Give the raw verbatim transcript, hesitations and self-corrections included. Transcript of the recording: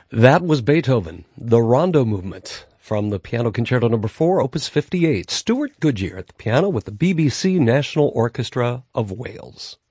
That was Beethoven, the Rondo Movement, from the Piano Concerto Number four, Opus fifty-eight. Stuart Goodyear at the piano with the B B C National Orchestra of Wales.